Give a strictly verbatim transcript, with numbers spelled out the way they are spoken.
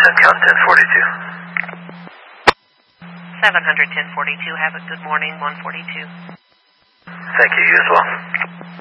descent count ten forty-two. seven hundred ten forty-two, have a good morning, one forty-two. Thank you, you as well.